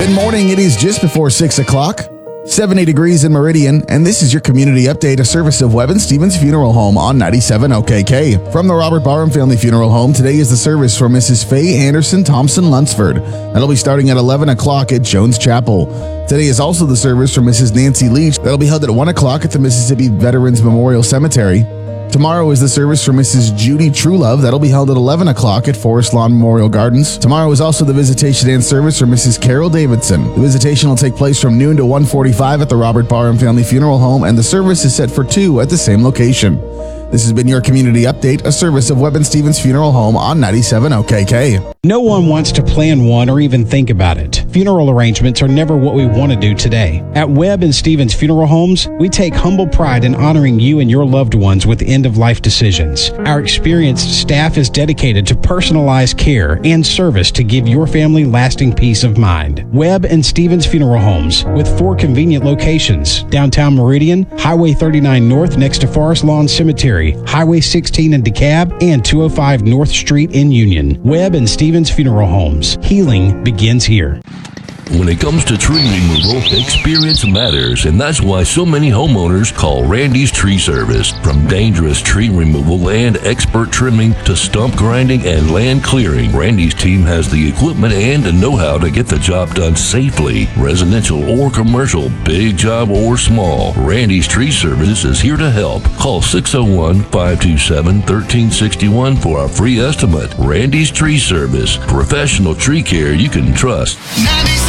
Good morning. It is just before 6 o'clock, 70 degrees in Meridian, and this is your community update, a service of Webb and Stevens Funeral Home on 97 OKK. From the Robert Barham Family Funeral Home, today is the service for Mrs. Faye Anderson Thompson Lunsford. That'll be starting at 11 o'clock at Jones Chapel. Today is also the service for Mrs. Nancy Leach. That'll be held at 1 o'clock at the Mississippi Veterans Memorial Cemetery. Tomorrow is the service for Mrs. Judy Truelove. That'll be held at 11 o'clock at Forest Lawn Memorial Gardens. Tomorrow is also the visitation and service for Mrs. Carol Davidson. The visitation will take place from noon to 1:45 at the Robert Barham Family Funeral Home, and the service is set for 2 at the same location. This has been your community update, a service of Webb and Stevens Funeral Home on 97 OKK. No one wants to plan one or even think about it. Funeral arrangements are never what we want to do today. At Webb and Stevens Funeral Homes, we take humble pride in honoring you and your loved ones with end-of-life decisions. Our experienced staff is dedicated to personalized care and service to give your family lasting peace of mind. Webb and Stevens Funeral Homes, with 4 convenient locations: downtown Meridian, Highway 39 North next to Forest Lawn Cemetery, Highway 16 in DeKalb, and 205 North Street in Union. Webb and Stevens Funeral Homes. Healing begins here. When it comes to tree removal, experience matters, and that's why so many homeowners call Randy's Tree Service. From dangerous tree removal and expert trimming to stump grinding and land clearing, Randy's team has the equipment and the know-how to get the job done safely. Residential or commercial, big job or small, Randy's Tree Service is here to help. Call 601-527-1361 for a free estimate. Randy's Tree Service, professional tree care you can trust.